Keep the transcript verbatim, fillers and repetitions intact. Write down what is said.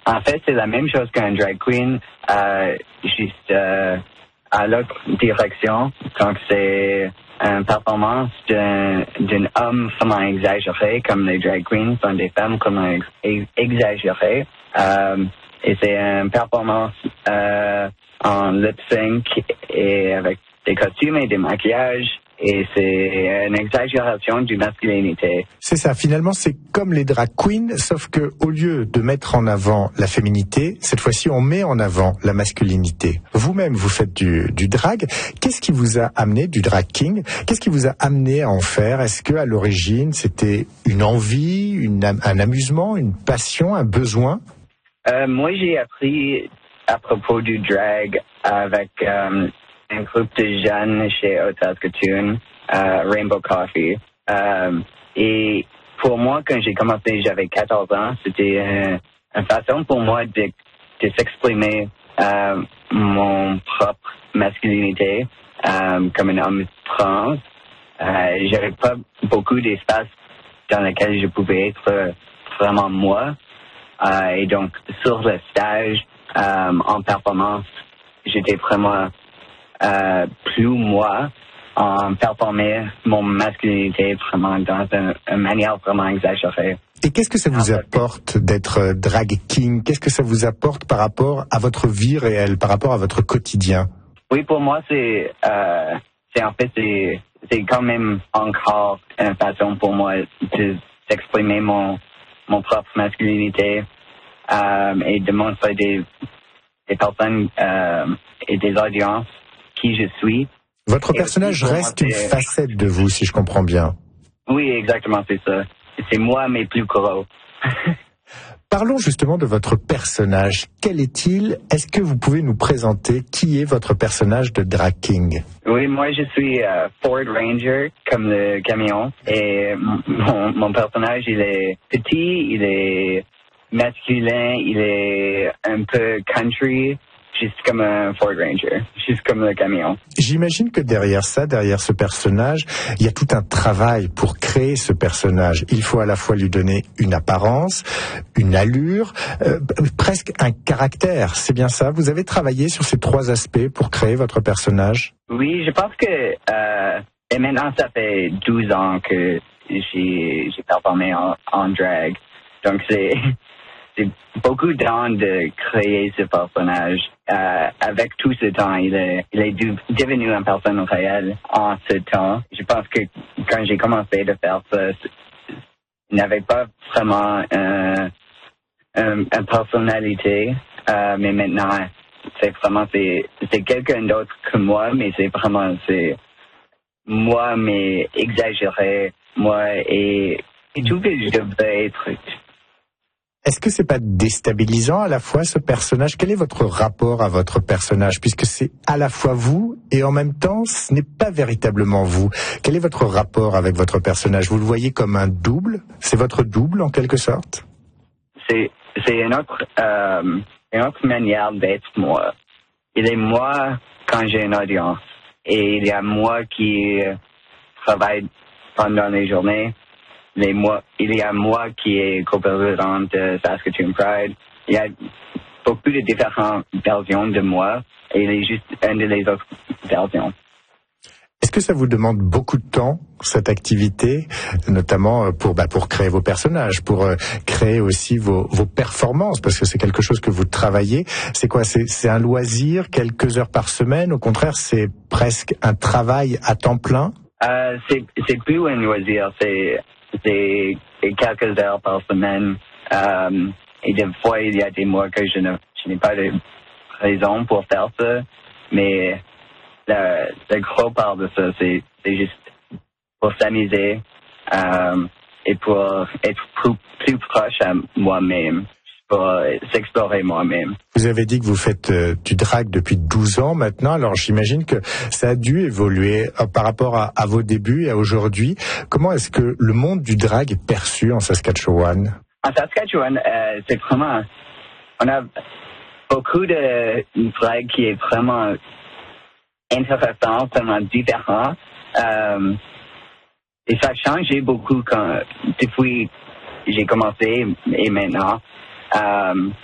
En fait, c'est la même chose qu'un drag queen, euh, juste euh, à l'autre direction. Donc, c'est une performance d'un, d'un homme vraiment exagéré, comme les drag queens sont des femmes vraiment ex- exagérées. Euh, et c'est une performance euh, en lip sync et avec des costumes et des maquillages. Et c'est une exagération du masculinité. C'est ça, finalement, c'est comme les drag queens, sauf que au lieu de mettre en avant la féminité, cette fois-ci, on met en avant la masculinité. Vous-même, vous faites du, du drag. Qu'est-ce qui vous a amené, du drag king, qu'est-ce qui vous a amené à en faire? Est-ce que à l'origine, c'était une envie, une, un amusement, une passion, un besoin? Euh, moi, j'ai appris à propos du drag avec... Euh, un groupe de jeunes chez Hotel Saskatoon, euh, Rainbow Coffee. Euh, et pour moi, quand j'ai commencé, j'avais quatorze ans, c'était euh, une façon pour moi de, de s'exprimer euh, mon propre masculinité euh, comme un homme trans. Euh, j'avais pas beaucoup d'espace dans lequel je pouvais être vraiment moi. Euh, et donc, sur le stage, euh, en performance, j'étais vraiment Euh, plus moi en performer mon masculinité vraiment dans un, une manière vraiment exagérée. Et qu'est-ce que ça vous apporte d'être drag king? Qu'est-ce que ça vous apporte par rapport à votre vie réelle, par rapport à votre quotidien? Oui, pour moi, c'est, euh, c'est en fait, c'est, c'est quand même encore une façon pour moi de d'exprimer mon, mon propre masculinité euh, et de montrer des, des personnes euh, et des audiences qui je suis. Votre personnage moi, reste une facette de vous, si je comprends bien. Oui, exactement, c'est ça. C'est moi, mais plus gros. Parlons justement de votre personnage. Quel est-il? Est-ce que vous pouvez nous présenter qui est votre personnage de drag king? Oui, moi je suis euh, Ford Ranger, comme le camion. Et mon, mon personnage, il est petit, il est masculin, il est un peu country. Juste comme un Ford Ranger, juste comme le camion. J'imagine que derrière ça, derrière ce personnage, il y a tout un travail pour créer ce personnage. Il faut à la fois lui donner une apparence, une allure, euh, presque un caractère. C'est bien ça? Vous avez travaillé sur ces trois aspects pour créer votre personnage? Oui, je pense que... Euh, et maintenant, ça fait douze ans que j'ai, j'ai performé en, en drag. Donc, c'est... C'est beaucoup de temps de créer ce personnage. Euh, avec tout ce temps, il est, il est du, devenu une personne réelle en ce temps. Je pense que quand j'ai commencé de faire ça, il n'avait pas vraiment euh, un, une personnalité. Euh, mais maintenant, c'est vraiment c'est, c'est quelqu'un d'autre que moi, mais c'est vraiment c'est moi, mais exagéré, moi et, et tout que je devrais être. Est-ce que c'est pas déstabilisant à la fois ce personnage? Quel est votre rapport à votre personnage? Puisque c'est à la fois vous et en même temps ce n'est pas véritablement vous. Quel est votre rapport avec votre personnage? Vous le voyez comme un double? C'est votre double en quelque sorte? C'est, c'est une autre, euh, une autre manière d'être moi. Il est moi quand j'ai une audience. Et il y a moi qui travaille pendant les journées. Les moi, il y a moi qui est co-président de Saskatoon Pride. Il y a beaucoup de différentes versions de moi et il est juste une des autres versions. Est-ce que ça vous demande beaucoup de temps, cette activité, notamment pour bah, pour créer vos personnages, pour euh, créer aussi vos, vos performances, parce que c'est quelque chose que vous travaillez. C'est quoi? C'est, c'est un loisir, quelques heures par semaine? Au contraire, c'est presque un travail à temps plein? Euh, c'est, c'est plus un loisir, c'est... C'est quelques heures par semaine. Euh, et des fois, il y a des mois que je, ne, je n'ai pas de raison pour faire ça. Mais le, le gros part de ça, c'est, c'est juste pour s'amuser euh, et pour être plus, plus proche à moi-même, pour s'explorer moi-même. Vous avez dit que vous faites euh, du drag depuis douze ans maintenant, alors j'imagine que ça a dû évoluer euh, par rapport à, à vos débuts et à aujourd'hui. Comment est-ce que le monde du drag est perçu en Saskatchewan? En Saskatchewan, euh, c'est vraiment... On a beaucoup de drag qui est vraiment intéressant, vraiment différent. Euh, et ça a changé beaucoup quand, depuis j'ai commencé et maintenant. Um,